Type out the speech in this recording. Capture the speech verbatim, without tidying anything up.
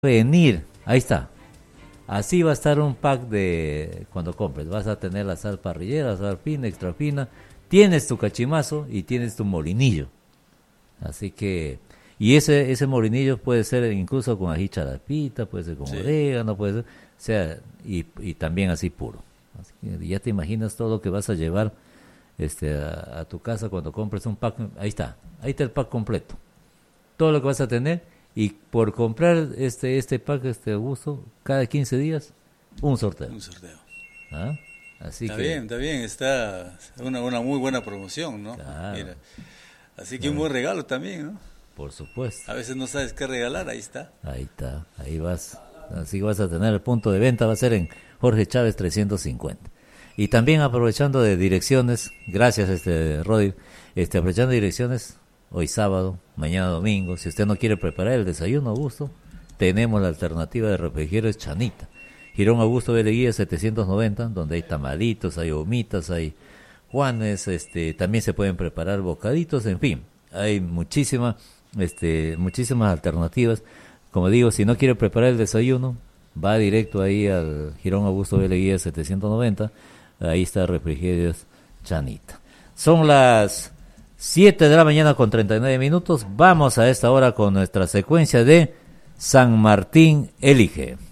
venir, ahí está. Así va a estar un pack de cuando compres. Vas a tener la sal parrillera, sal fina, extra fina. Tienes tu cachimazo y tienes tu molinillo. Así que, y ese ese molinillo puede ser incluso con ají charapita, puede ser con sí. orégano, puede ser, o sea, y, y también así puro. Así que ya te imaginas todo lo que vas a llevar este a, a tu casa cuando compres un pack. Ahí está, ahí está el pack completo. Todo lo que vas a tener. Y por comprar este este pack, este gusto, cada quince días, un sorteo. Un sorteo. ¿Ah? Así está que, bien, está bien, está una, una muy buena promoción, ¿no? Claro, Mira. Así que claro. un buen regalo también, ¿no? Por supuesto. A veces no sabes qué regalar, ahí está. Ahí está, ahí vas. Así vas a tener el punto de venta, va a ser en Jorge Chávez trescientos cincuenta. Y también aprovechando de direcciones, gracias este Rodi, este, aprovechando de direcciones, hoy sábado, mañana domingo, si usted no quiere preparar el desayuno a gusto, tenemos la alternativa de refrigerios Chanita. Girón Augusto B. Leguía setecientos noventa, donde hay tamalitos, hay humitas, hay juanes, este, también se pueden preparar bocaditos, en fin, hay muchísima, este, muchísimas alternativas. Como digo, si no quiere preparar el desayuno, va directo ahí al Girón Augusto B. Leguía setecientos noventa, ahí está refrigerios Chanita. Son las siete de la mañana con treinta y nueve minutos. Vamos a esta hora con nuestra secuencia de San Martín Elige.